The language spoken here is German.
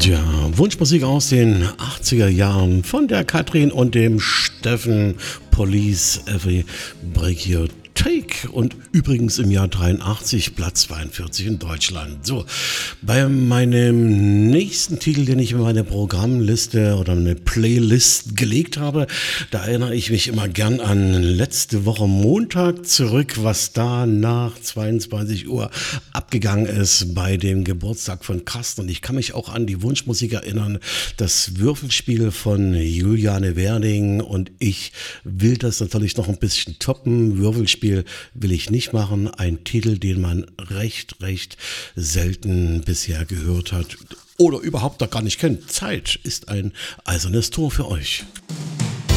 Ja, Wunschmusik aus den 80er Jahren von der Katrin und dem Steffen. Police Every Break Your Take und übrigens im Jahr 83 Platz 42 in Deutschland. So, bei meinem nächsten Titel, den ich in meine Programmliste oder eine Playlist gelegt habe, da erinnere ich mich immer gern an letzte Woche Montag zurück, was da nach 22 Uhr abgegangen ist bei dem Geburtstag von Carsten. Und ich kann mich auch an die Wunschmusik erinnern, das Würfelspiel von Juliane Werding, und ich will das natürlich noch ein bisschen toppen. Würfelspiel will ich nicht machen. Ein Titel, den man recht selten bisher gehört hat oder überhaupt noch gar nicht kennt. Zeit ist ein eisernes Tor für euch.